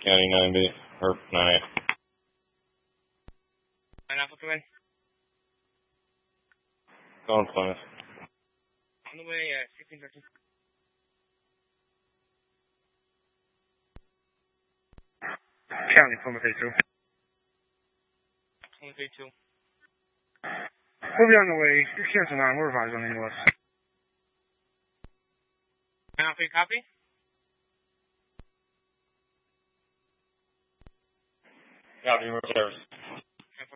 County 9B, Herb 9. 9 Alpha, come in. Going Plymouth. On the way, 1613. County, Plymouth 82. Plymouth 82. We'll be on the way. You're cancel 9. We're advised on the US. 9 Alpha, you copy? Copy, reserves.